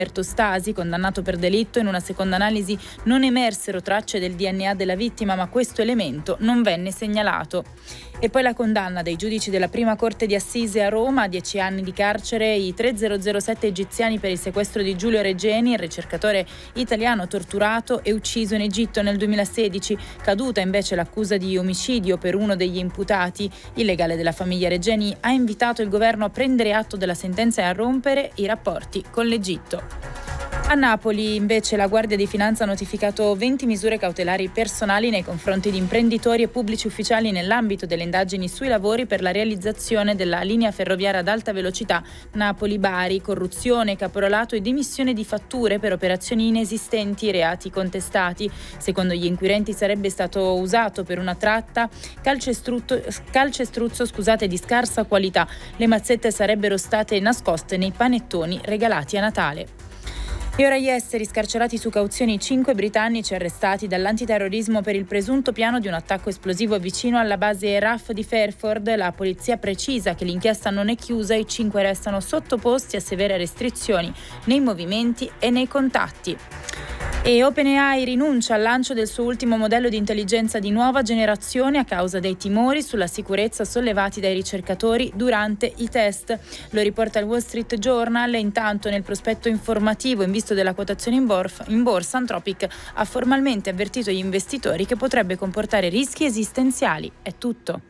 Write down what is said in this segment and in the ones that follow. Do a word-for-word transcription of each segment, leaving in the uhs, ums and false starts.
Roberto Stasi, condannato per delitto. In una seconda analisi non emersero tracce del D N A della vittima, ma questo elemento non venne segnalato. E poi la condanna dei giudici della prima corte di Assise a Roma a dieci anni di carcere i tre zero zero sette egiziani per il sequestro di Giulio Regeni, il ricercatore italiano torturato e ucciso in Egitto nel duemilasedici. Caduta invece l'accusa di omicidio per uno degli imputati. Il legale della famiglia Regeni ha invitato il governo a prendere atto della sentenza e a rompere i rapporti con l'Egitto. A Napoli invece la Guardia di Finanza ha notificato venti misure cautelari personali nei confronti di imprenditori e pubblici ufficiali nell'ambito delle indagini sui lavori per la realizzazione della linea ferroviaria ad alta velocità Napoli-Bari, corruzione, caporalato e dimissione di fatture per operazioni inesistenti, reati contestati. Secondo gli inquirenti sarebbe stato usato per una tratta calcestruzzo, calcestruzzo scusate, di scarsa qualità. Le mazzette sarebbero state nascoste nei panettoni regalati a Natale. E ora gli esteri, scarcerati su cauzioni cinque britannici arrestati dall'antiterrorismo per il presunto piano di un attacco esplosivo vicino alla base R A F di Fairford. La polizia precisa che l'inchiesta non è chiusa, i cinque restano sottoposti a severe restrizioni nei movimenti e nei contatti. E OpenAI rinuncia al lancio del suo ultimo modello di intelligenza di nuova generazione a causa dei timori sulla sicurezza sollevati dai ricercatori durante i test. Lo riporta il Wall Street Journal. Intanto, nel prospetto informativo in vista della quotazione in, borf, in borsa, Anthropic ha formalmente avvertito gli investitori che potrebbe comportare rischi esistenziali. È tutto.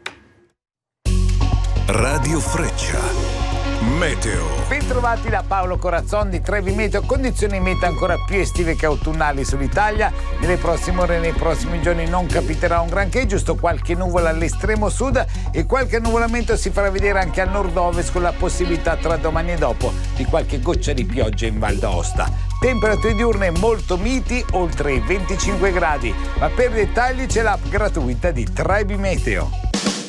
Radio Freccia. Meteo. Bentrovati da Paolo Corazzon di Trevi Meteo. Condizioni meta ancora più estive che autunnali sull'Italia. Nelle prossime ore e nei prossimi giorni non capiterà un granché, giusto qualche nuvola all'estremo sud e qualche annuvolamento si farà vedere anche al nord-ovest, con la possibilità tra domani e dopo di qualche goccia di pioggia in Val d'Aosta. Temperature diurne molto miti, oltre i venticinque gradi, ma per dettagli c'è l'app gratuita di Trevi Meteo.